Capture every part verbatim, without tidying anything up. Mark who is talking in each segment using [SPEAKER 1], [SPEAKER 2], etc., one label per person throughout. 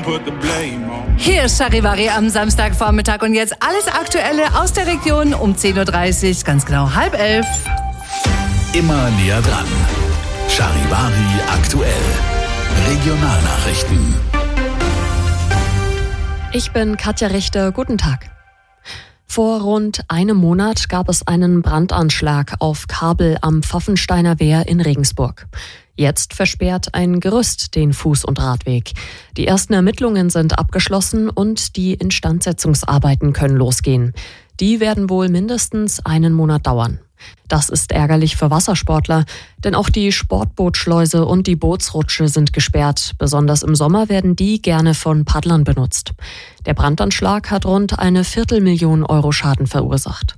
[SPEAKER 1] Hier ist Charivari am Samstagvormittag und jetzt alles Aktuelle aus der Region um zehn Uhr dreißig, ganz genau halb elf.
[SPEAKER 2] Immer näher dran. Charivari aktuell. Regionalnachrichten.
[SPEAKER 3] Ich bin Katja Richter, guten Tag. Vor rund einem Monat gab es einen Brandanschlag auf Kabel am Pfaffensteiner Wehr in Regensburg. Jetzt versperrt ein Gerüst den Fuß- und Radweg. Die ersten Ermittlungen sind abgeschlossen und die Instandsetzungsarbeiten können losgehen. Die werden wohl mindestens einen Monat dauern. Das ist ärgerlich für Wassersportler, denn auch die Sportbootschleuse und die Bootsrutsche sind gesperrt. Besonders im Sommer werden die gerne von Paddlern benutzt. Der Brandanschlag hat rund eine Viertelmillion Euro Schaden verursacht.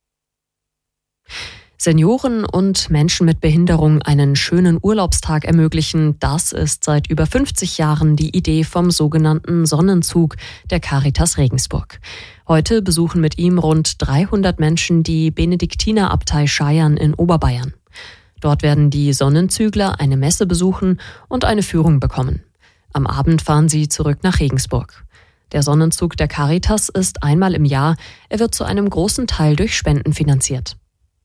[SPEAKER 3] Senioren und Menschen mit Behinderung einen schönen Urlaubstag ermöglichen, das ist seit über fünfzig Jahren die Idee vom sogenannten Sonnenzug der Caritas Regensburg. Heute besuchen mit ihm rund dreihundert Menschen die Benediktinerabtei Scheiern in Oberbayern. Dort werden die Sonnenzügler eine Messe besuchen und eine Führung bekommen. Am Abend fahren sie zurück nach Regensburg. Der Sonnenzug der Caritas ist einmal im Jahr. Er wird zu einem großen Teil durch Spenden finanziert.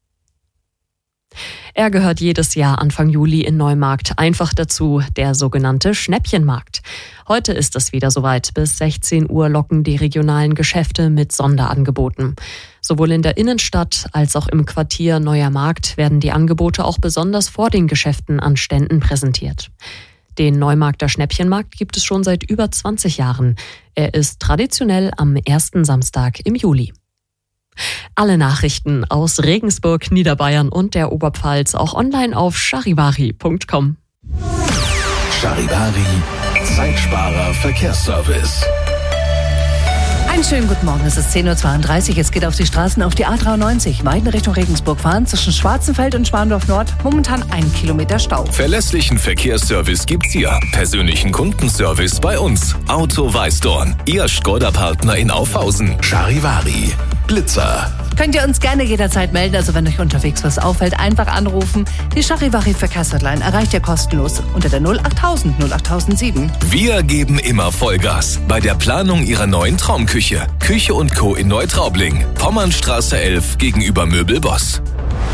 [SPEAKER 3] Er gehört jedes Jahr Anfang Juli in Neumarkt einfach dazu, der sogenannte Schnäppchenmarkt. Heute ist es wieder soweit. Bis sechzehn Uhr locken die regionalen Geschäfte mit Sonderangeboten. Sowohl in der Innenstadt als auch im Quartier Neuer Markt werden die Angebote auch besonders vor den Geschäften an Ständen präsentiert. Den Neumarkter Schnäppchenmarkt gibt es schon seit über zwanzig Jahren. Er ist traditionell am ersten Samstag im Juli. Alle Nachrichten aus Regensburg, Niederbayern und der Oberpfalz auch online auf charivari punkt com.
[SPEAKER 2] Charivari, Zeitsparer Verkehrsservice.
[SPEAKER 1] Einen schönen guten Morgen, es ist zehn Uhr zweiunddreißig. Es geht auf die Straßen auf die A dreiundneunzig. Weiden Richtung Regensburg fahren zwischen Schwarzenfeld und Schwandorf Nord. Momentan ein Kilometer Stau.
[SPEAKER 2] Verlässlichen Verkehrsservice gibt's hier. Persönlichen Kundenservice bei uns. Auto Weißdorn. Ihr Skoda-Partner in Aufhausen. Charivari. Blitzer.
[SPEAKER 1] Könnt ihr uns gerne jederzeit melden, also wenn euch unterwegs was auffällt, einfach anrufen. Die Charivari Verkehrshotline erreicht ihr kostenlos unter der null achttausend null achttausendsieben.
[SPEAKER 2] Wir geben immer Vollgas bei der Planung ihrer neuen Traumküche. Küche und Co. in Neutraubling. Pommernstraße elf gegenüber Möbelboss.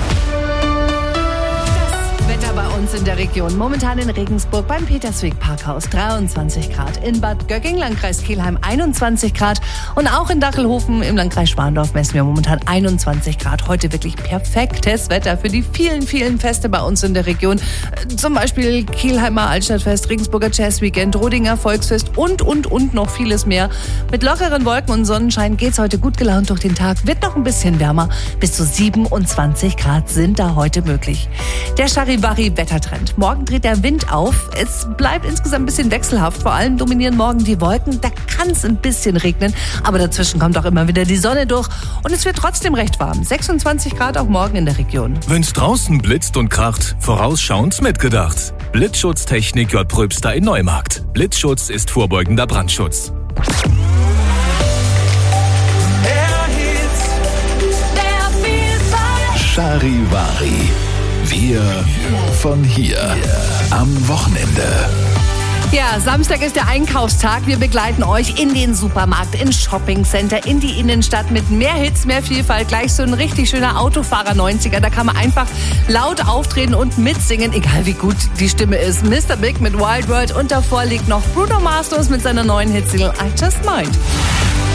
[SPEAKER 1] Wetter bei uns in der Region. Momentan in Regensburg beim Petersweg Parkhaus dreiundzwanzig Grad. In Bad Gögging, Landkreis Kelheim einundzwanzig Grad. Und auch in Dachelhofen im Landkreis Schwandorf messen wir momentan einundzwanzig Grad. Heute wirklich perfektes Wetter für die vielen, vielen Feste bei uns in der Region. Zum Beispiel Kelheimer Altstadtfest, Regensburger Jazz Weekend, Rodinger Volksfest und, und, und noch vieles mehr. Mit lockeren Wolken und Sonnenschein geht's heute gut gelaunt durch den Tag. Wird noch ein bisschen wärmer. Bis zu siebenundzwanzig Grad sind da heute möglich. Der Charivari-Wettertrend. Morgen dreht der Wind auf. Es bleibt insgesamt ein bisschen wechselhaft. Vor allem dominieren morgen die Wolken. Da kann es ein bisschen regnen. Aber dazwischen kommt auch immer wieder die Sonne durch. Und es wird trotzdem recht warm. sechsundzwanzig Grad auch morgen in der Region.
[SPEAKER 2] Wenn's draußen blitzt und kracht, vorausschauend mitgedacht. Blitzschutztechnik J. Pröbster in Neumarkt. Blitzschutz ist vorbeugender Brandschutz. Charivari. Wir von hier. Am Wochenende.
[SPEAKER 1] Ja, Samstag ist der Einkaufstag. Wir begleiten euch in den Supermarkt, ins Shoppingcenter, in die Innenstadt mit mehr Hits, mehr Vielfalt. Gleich so ein richtig schöner Autofahrer neunziger. Da kann man einfach laut auftreten und mitsingen, egal wie gut die Stimme ist. Mister Big mit Wild World und davor liegt noch Bruno Mars mit seiner neuen Hitsingle I Just Might.